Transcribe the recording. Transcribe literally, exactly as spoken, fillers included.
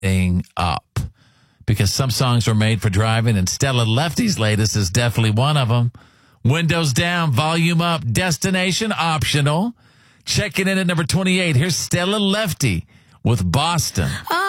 everything up. Because some songs are made for driving, and Stella Lefty's latest is definitely one of them. Windows down, volume up, destination optional. Checking in at number twenty-eight. Here's Stella Lefty with Boston.